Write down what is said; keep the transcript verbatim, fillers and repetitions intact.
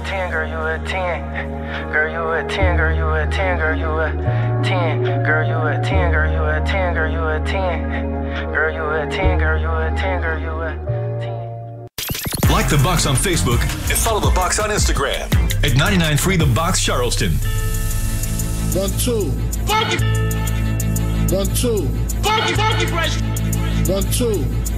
ten, girl, you a ten. Girl, you a ten, girl, you a ten, girl, you a ten. Girl, you a ten, girl, you a ten, girl, you a ten. Girl, you a ten, girl, you a ten, girl, you a ten. Like The Box on Facebook and follow The Box on Instagram at ninety-nine point three The Box Charleston. One, two. Funky. One, two. Funky, funky fresh. One, two.